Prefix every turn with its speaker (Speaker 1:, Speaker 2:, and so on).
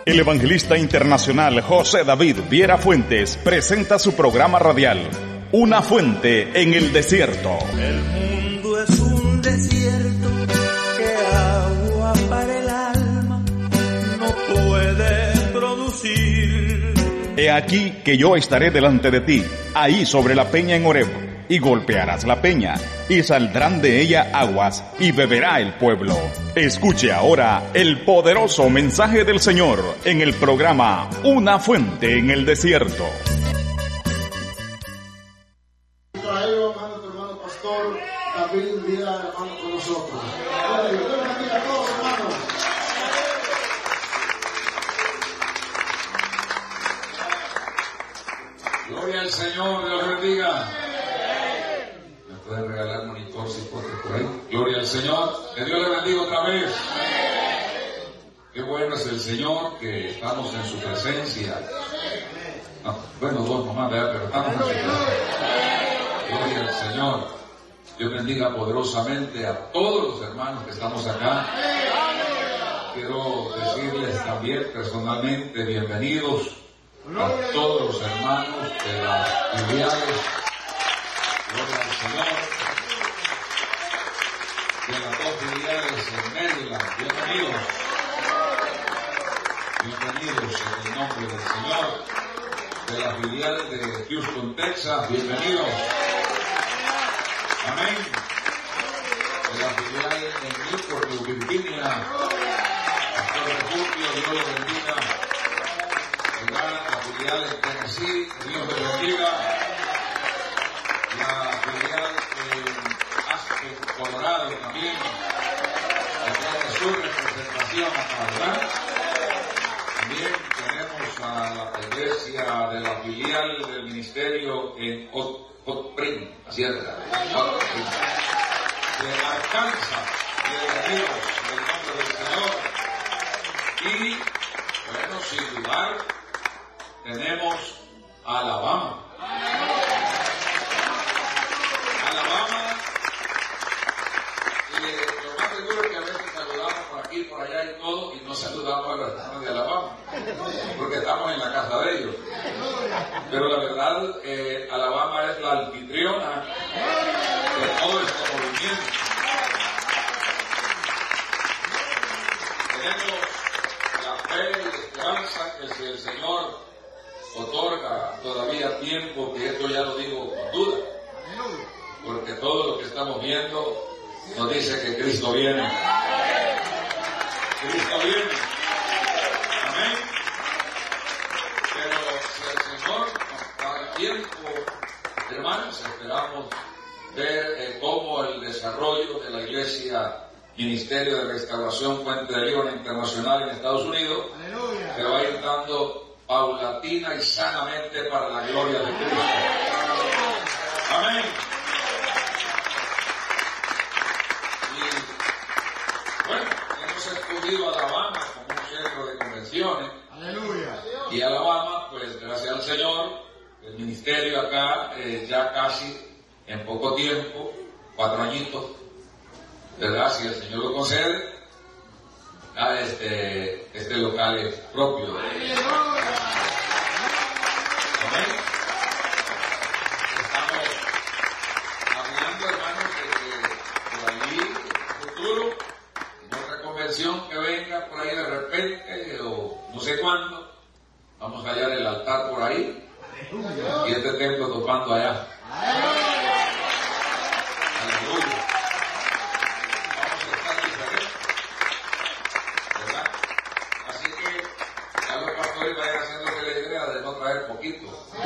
Speaker 1: El evangelista internacional José David Viera Fuentes presenta su programa radial, Una fuente en el desierto.
Speaker 2: El mundo es un desierto que agua para el alma no puede producir.
Speaker 1: He aquí que yo estaré delante de ti, ahí sobre la peña en Horeb, y golpearás la peña, y saldrán de ella aguas, y beberá el pueblo. Escuche ahora el poderoso mensaje del Señor en el programa Una fuente en el desierto.
Speaker 3: Traído, hermano pastor David Viera, hermano, con nosotros. Dios bendiga a todos, hermanos.
Speaker 4: Gloria al Señor, Dios bendiga. ¿Me pueden regalar monitor si pueden por ahí? Gloria al Señor, que Dios le bendiga otra vez. Qué bueno es el Señor, que estamos en su presencia. No, bueno, dos nomás, ¿verdad? Pero estamos en su presencia. Gloria al Señor. Dios bendiga poderosamente a todos los hermanos que estamos acá. Quiero decirles también personalmente bienvenidos a todos los hermanos de las filiales. Gloria al Señor. De las dos filiales en Maryland. Bienvenidos. Bienvenidos en el nombre del Señor. De la filial de Houston, Texas. Bienvenidos. Amén. De la filial en Newport, Virginia. Pastor Refugio, Dios le bendiga. La filial en Tennessee, Dios le bendiga. La filial en Aspen, Colorado también. Tiene su representación acá, ¿verdad? También tenemos a la iglesia de la filial del ministerio en Hot Spring, así es, ¿verdad? Hot Spring. De Arkansas, bienvenidos en el nombre del Señor. Y, bueno, sin dudar, tenemos a Alabama. Alabama, lo más seguro es que a veces saludamos por aquí, por allá y todo, y no saludamos a los hermanos de Alabama, porque estamos en la casa de ellos. Pero la verdad, Alabama es la anfitriona de todo este movimiento. Tenemos la fe y la esperanza que si el Señor otorga todavía tiempo, que esto ya lo digo con duda, porque todo lo que estamos viendo nos dice que Cristo viene. Cristo viene. Amén. Pero si el Señor nos da el tiempo, hermanos, esperamos ver cómo el desarrollo de la Iglesia Ministerio de Restauración Fuente de Líbano Internacional en Estados Unidos se va a ir dando paulatina y sanamente para la gloria de Cristo. Amén. Y bueno, hemos escogido a Alabama como un centro de convenciones.
Speaker 3: Aleluya.
Speaker 4: Y Alabama, pues gracias al Señor, el ministerio acá ya casi en poco tiempo, 4 añitos, ¿verdad? Si el Señor lo concede, este local es propio. Amén. Estamos hablando, hermanos, de que por allí, en el futuro, en otra convención que venga por ahí de repente, o no sé cuándo, vamos a hallar el altar por ahí, y este templo topando allá. Aleluya. Vamos a estar diferentes, ¿verdad? Así que ya los pastores vayan haciéndose la idea de no traer poquito.